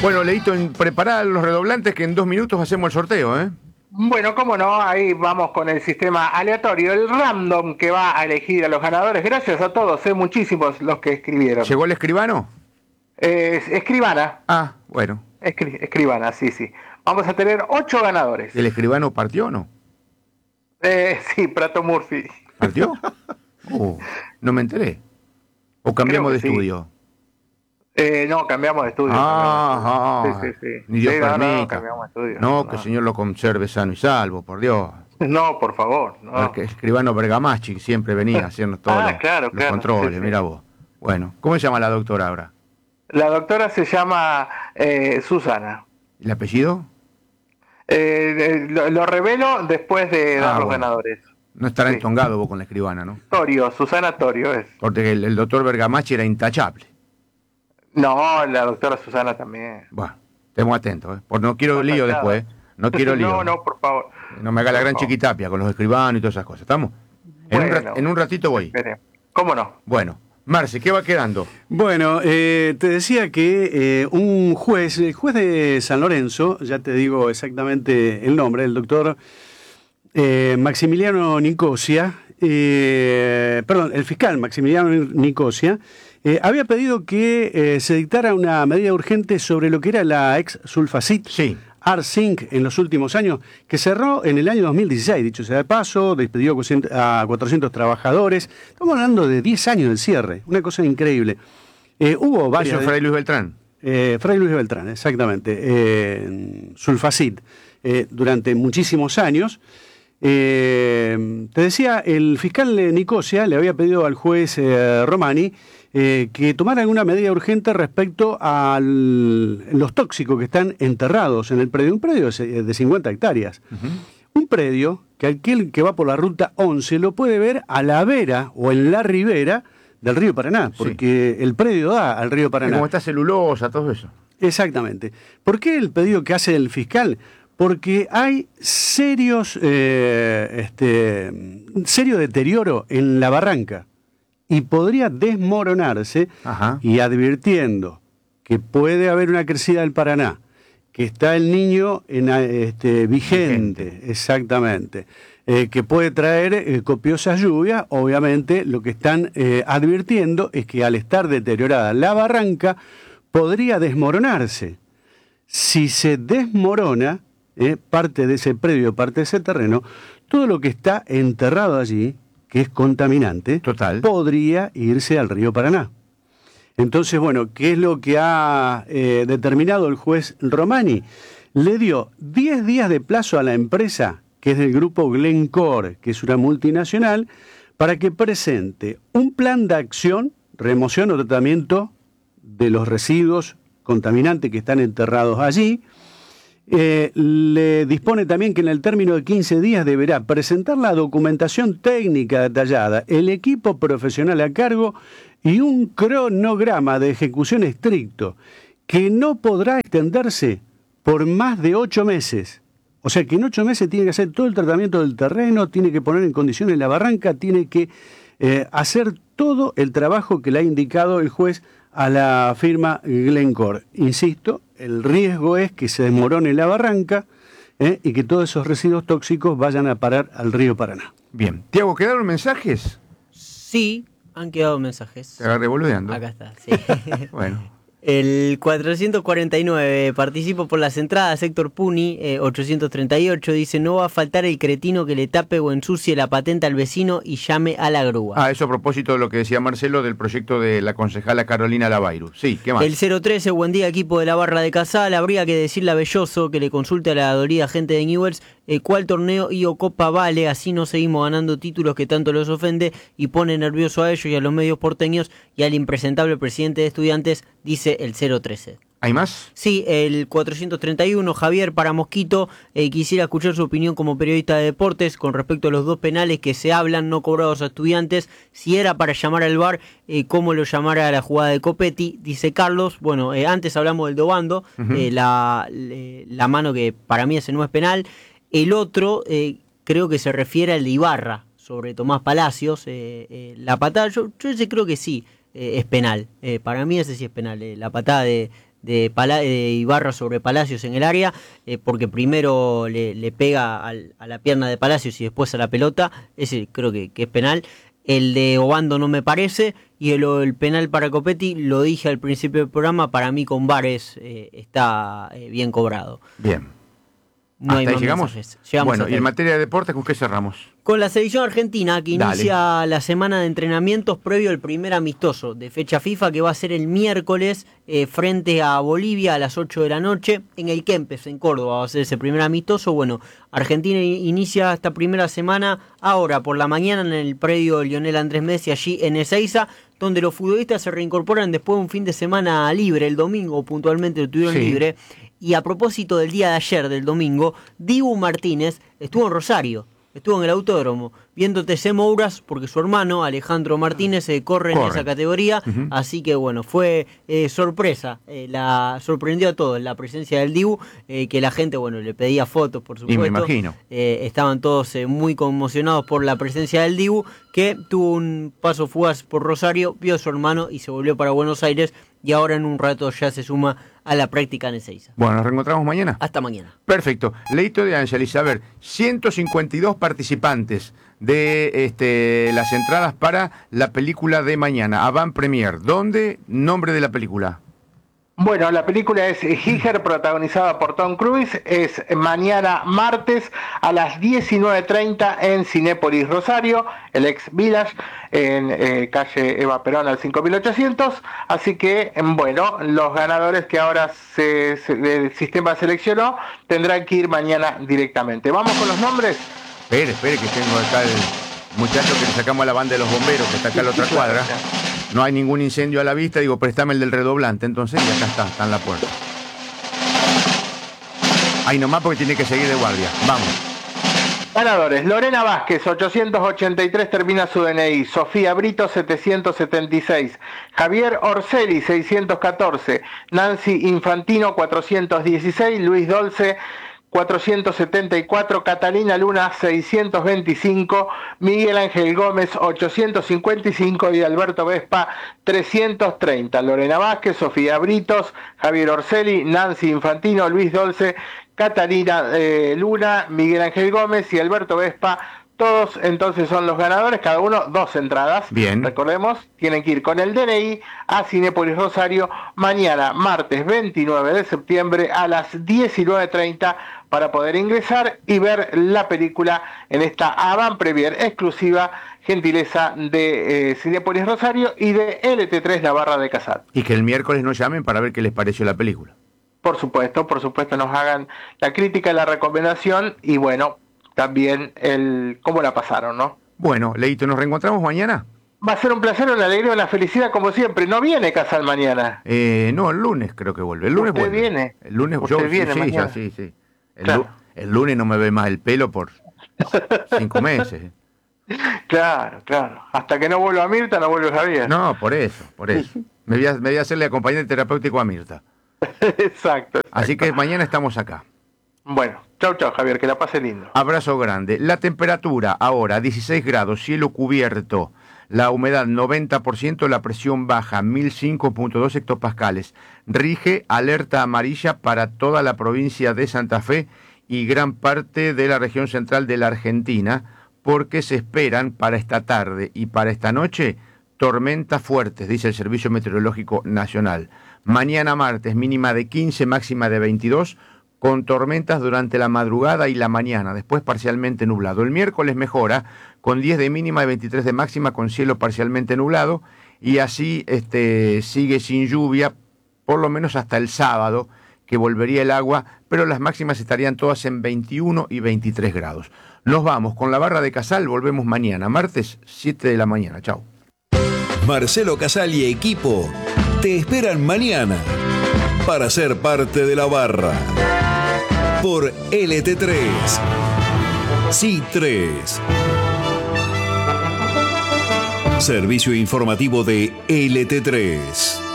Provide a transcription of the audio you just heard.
Bueno, Leito, prepará los redoblantes que en 2 minutos hacemos el sorteo, ¿eh? Bueno, cómo no, ahí vamos con el sistema aleatorio, el random que va a elegir a los ganadores. Gracias a todos, muchísimos los que escribieron. ¿Llegó el escribano? Escribana. Ah, bueno. Escribana, sí. Vamos a tener 8 ganadores. ¿El escribano partió o no? Sí, Prato Murphy. ¿Partió? No me enteré. ¿O cambiamos de estudio? No, cambiamos de estudio. Sí. Ni Dios permita. No, cambiamos de estudio. No, que el Señor lo conserve sano y salvo, por Dios. No, por favor. No. Porque el escribano Bergamaschi siempre venía a hacernos todos los controles, sí. Mira vos. Bueno, ¿cómo se llama la doctora ahora? La doctora se llama Susana. ¿El apellido? Lo revelo después de dar los ganadores. No estará entongado vos con la escribana, ¿no? Torio, Susana Torio es. Porque el doctor Bergamaschi era intachable. No, la doctora Susana también. Bueno, estemos atentos, ¿eh? Porque no quiero lío después. No quiero lío. No, por favor. No me haga la gran chiquitapia con los escribanos y todas esas cosas. ¿Estamos? Bueno, en un ratito voy. Espere. ¿Cómo no? Bueno, Marce, ¿qué va quedando? Bueno, te decía que un juez, el juez de San Lorenzo, ya te digo exactamente el nombre, el doctor Maximiliano Nicosia, el fiscal Maximiliano Nicosia, había pedido que se dictara una medida urgente sobre lo que era la ex Sulfacit, ARSINC, en los últimos años, que cerró en el año 2016, dicho sea de paso, despidió a 400 trabajadores. Estamos hablando de 10 años del cierre, una cosa increíble. Hubo varios... ¿Eso Fray Luis Beltrán? Fray Luis Beltrán, exactamente. Sulfacit, durante muchísimos años. Te decía, el fiscal Nicosia le había pedido al juez Romani que tomara alguna medida urgente respecto a los tóxicos que están enterrados en el predio. Un predio de 50 hectáreas. Un predio que aquel que va por la ruta 11 lo puede ver a la vera o en la ribera del río Paraná, porque el predio da al río Paraná. Como está celulosa, todo eso. Exactamente. ¿Por qué el pedido que hace el fiscal? Porque hay serio deterioro en la barranca y podría desmoronarse. Y advirtiendo que puede haber una crecida del Paraná, que está el niño vigente, exactamente, que puede traer copiosas lluvias. Obviamente lo que están advirtiendo es que al estar deteriorada la barranca podría desmoronarse. Si se desmorona parte de ese predio, parte de ese terreno, todo lo que está enterrado allí, que es contaminante, podría irse al río Paraná. Entonces, bueno, ¿qué es lo que ha determinado el juez Romani? Le dio 10 días de plazo a la empresa, que es del grupo Glencore, que es una multinacional, para que presente un plan de acción, remoción o tratamiento de los residuos contaminantes que están enterrados allí. Le dispone también que en el término de 15 días deberá presentar la documentación técnica detallada, el equipo profesional a cargo y un cronograma de ejecución estricto que no podrá extenderse por más de 8 meses. O sea que en 8 meses tiene que hacer todo el tratamiento del terreno, tiene que poner en condiciones la barranca, tiene que hacer todo el trabajo que le ha indicado el juez a la firma Glencore. Insisto, el riesgo es que se desmorone la barranca y que todos esos residuos tóxicos vayan a parar al río Paraná. Bien. Tiago, ¿quedaron mensajes? Sí, han quedado mensajes. Te agarré boludeando. Acá está, sí. Bueno. El 449, participo por las entradas, Héctor Puni, 838, dice, no va a faltar el cretino que le tape o ensucie la patente al vecino y llame a la grúa. Eso a propósito de lo que decía Marcelo del proyecto de la concejala Carolina Lavairu. Sí, ¿qué más? El 013, buen día equipo de la Barra de Casal, habría que decirle a Belloso que le consulte a la dolida gente de Newell's cuál torneo y o copa vale, así no seguimos ganando títulos que tanto los ofende y pone nervioso a ellos y a los medios porteños y al impresentable presidente de Estudiantes, dice el 013. ¿Hay más? Sí, el 431, Javier para Mosquito, quisiera escuchar su opinión como periodista de deportes con respecto a los 2 penales que se hablan no cobrados a Estudiantes, si era para llamar al VAR, cómo lo llamara a la jugada de Copetti, dice Carlos. Bueno, antes hablamos del Dobando, la mano que para mí ese no es penal. El otro creo que se refiere al de Ibarra sobre Tomás Palacios, la patada, yo ese creo que sí. Es penal, para mí ese sí es penal, la patada de Ibarra sobre Palacios en el área, porque primero le pega a la pierna de Palacios y después a la pelota. Ese creo que es penal. El de Obando no me parece, y el penal para Copetti, lo dije al principio del programa, para mí con VAR está bien cobrado. Bien. No hay ¿Hasta ahí más llegamos? mensajes. Bueno, y en materia de deportes, ¿con qué cerramos? Con la selección argentina, que inicia la semana de entrenamientos previo al primer amistoso de fecha FIFA, que va a ser el miércoles frente a Bolivia a las 8 de la noche en el Kempes, en Córdoba. Va a ser ese primer amistoso. Bueno, Argentina inicia esta primera semana ahora por la mañana en el predio Lionel Andrés Messi, allí en Ezeiza, donde los futbolistas se reincorporan después de un fin de semana libre. El domingo puntualmente lo tuvieron libre. Y a propósito del día de ayer, del domingo, Dibu Martínez estuvo en Rosario. Estuvo en el autódromo viendo TC Mouras, porque su hermano Alejandro Martínez corre en esa categoría. Así que bueno, fue sorpresa. Sorprendió a todos la presencia del Dibu, que la gente le pedía fotos, por supuesto. Y me imagino. Estaban todos muy conmocionados por la presencia del Dibu, que tuvo un paso fugaz por Rosario, vio a su hermano y se volvió para Buenos Aires. Y ahora en un rato ya se suma a la práctica en Ezeiza. Bueno, nos reencontramos mañana. Hasta mañana. Perfecto. Leito de Ángelis, a ver, 152 participantes de las entradas para la película de mañana, Avant Premier. ¿Dónde? Nombre de la película. Bueno, la película es Giger, protagonizada por Tom Cruise. Es mañana martes a las 19:30 en Cinépolis Rosario, el ex Village, en calle Eva Perón al 5800. Así que, bueno, los ganadores que ahora el sistema seleccionó tendrán que ir mañana directamente. ¿Vamos con los nombres? Espere, que tengo acá el muchacho que le sacamos a la banda de los bomberos, que está acá en la otra cuadra. No hay ningún incendio a la vista, digo, préstame el del redoblante, entonces, y acá está en la puerta. Ahí nomás porque tiene que seguir de guardia. Vamos. Ganadores: Lorena Vázquez, 883 termina su DNI. Sofía Brito, 776. Javier Orselli, 614. Nancy Infantino, 416. Luis Dolce, 474, Catalina Luna 625, Miguel Ángel Gómez 855 y Alberto Vespa 330. Lorena Vázquez, Sofía Britos, Javier Orselli, Nancy Infantino, Luis Dolce, Catalina Luna, Miguel Ángel Gómez y Alberto Vespa. Todos entonces son los ganadores, cada uno 2 entradas. Bien. Recordemos, tienen que ir con el DNI a Cinépolis Rosario mañana, martes 29 de septiembre a las 19:30 para poder ingresar y ver la película en esta Avant Premier exclusiva, gentileza de Cinépolis Rosario y de LT3 La Barra de Casal. Y que el miércoles nos llamen para ver qué les pareció la película. Por supuesto, nos hagan la crítica, la recomendación y bueno, también cómo la pasaron, ¿no? Bueno, Leito, ¿nos reencontramos mañana? Va a ser un placer, una alegría, una felicidad como siempre. ¿No viene Casal mañana? No, el lunes creo que vuelve. El lunes ¿Usted vuelve. Viene? El lunes ¿Usted viene mañana? Sí. Claro. El lunes no me ve más el pelo por 5 meses. Claro. Hasta que no vuelva Mirta, no vuelve Javier. No, por eso. Me voy a hacerle acompañante terapéutico a Mirta. Exacto. Así que mañana estamos acá. Bueno, chau Javier, que la pase lindo. Abrazo grande. La temperatura ahora 16 grados, cielo cubierto, la humedad 90%, la presión baja 1005.2 hectopascales. Rige alerta amarilla para toda la provincia de Santa Fe y gran parte de la región central de la Argentina, porque se esperan para esta tarde y para esta noche tormentas fuertes, dice el Servicio Meteorológico Nacional. Mañana martes mínima de 15, máxima de 22, con tormentas durante la madrugada y la mañana, después parcialmente nublado. El miércoles mejora, con 10 de mínima y 23 de máxima, con cielo parcialmente nublado, y así sigue sin lluvia, por lo menos hasta el sábado, que volvería el agua, pero las máximas estarían todas en 21 y 23 grados. Nos vamos con la Barra de Casal, volvemos mañana, martes, 7 de la mañana. Chau. Marcelo Casal y equipo te esperan mañana para ser parte de la Barra. Por LT3. Sí 3. Servicio informativo de LT3.